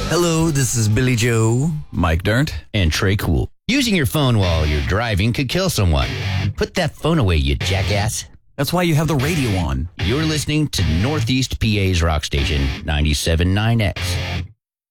Hello, this is Billy Joe, Mike Dirnt, and Trey Cool. Using your phone while you're driving could kill someone. Put that phone away, you jackass. That's why you have the radio on. You're listening to Northeast PA's rock station, 97.9X.